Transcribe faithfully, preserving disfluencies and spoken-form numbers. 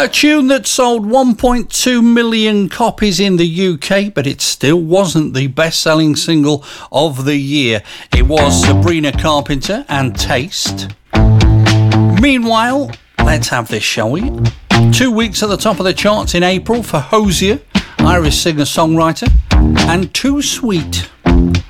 A tune that sold one point two million copies in the U K, but it still wasn't the best-selling single of the year. It was Sabrina Carpenter and Taste. Meanwhile, let's have this, shall we? Two weeks at the top of the charts in April for Hozier, Irish singer-songwriter, and Too Sweet.